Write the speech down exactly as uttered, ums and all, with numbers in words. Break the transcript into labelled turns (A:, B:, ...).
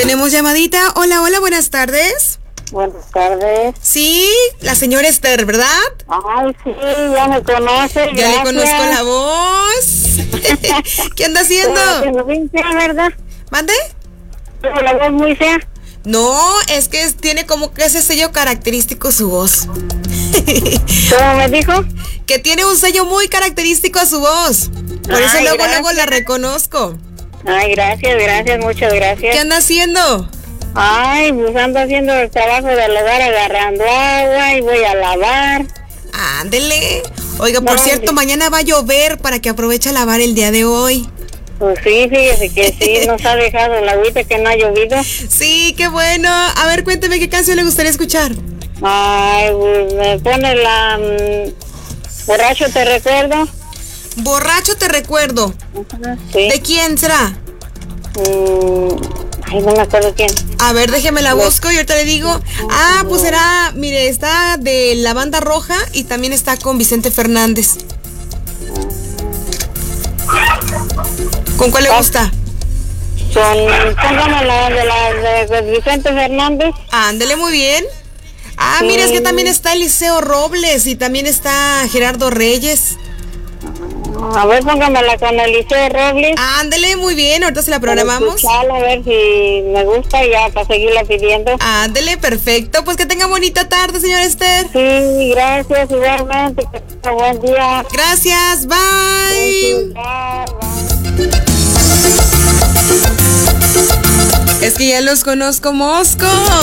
A: Tenemos llamadita. Hola, hola, buenas tardes.
B: Buenas tardes.
A: Sí, la señora Esther, ¿verdad?
B: Ay, sí, ya me conoce.
A: Ya
B: gracias.
A: le conozco la voz. ¿Qué anda haciendo?
B: Pero bien fea, ¿verdad?
A: ¿Mande?
B: Pero la voz muy fea.
A: No, es que es- tiene como que ese sello característico su voz.
B: ¿Cómo me dijo?
A: Que tiene un sello muy característico a su voz. Por eso
B: Ay,
A: luego,
B: gracias.
A: luego la reconozco.
B: Ay, gracias, gracias, muchas
A: ¿Qué
B: gracias.
A: anda haciendo?
B: Ay, pues ando haciendo el trabajo del hogar, agarrando agua y voy a lavar.
A: Ándele. Oiga, por
B: No,
A: cierto,
B: hombre.
A: mañana va a llover para que aproveche a lavar el día de hoy.
B: Pues sí, fíjese que sí, nos ha dejado el agüita que no ha llovido.
A: Sí, qué bueno. A ver, cuénteme qué canción le gustaría escuchar.
B: Ay, pues me pone la... mm, borracho te recuerdo.
A: Borracho te recuerdo.
B: Ajá, sí.
A: ¿De quién será?
B: Mm, ay, no me acuerdo quién.
A: A ver, déjeme la busco y ahorita le digo. Ah, pues será, mire, está de la banda roja y también está con Vicente Fernández. ¿Con cuál le gusta?
B: Con, póngame la de la de, de Vicente Fernández.
A: Ándele, muy bien. Ah, mire, es que también está Eliseo Robles y también está Gerardo Reyes.
B: A ver, póngamela con Eliseo Robles.
A: Ándele, muy bien, ahorita se la
B: para
A: programamos.
B: escucharla, a ver si me gusta ya para seguirla pidiendo.
A: Ándele, perfecto. Pues que tenga bonita tarde, señora Esther.
B: Sí, gracias, igualmente. Que tenga buen día.
A: Gracias, bye.
B: Bye, bye.
A: Es que ya los conozco, Mosco.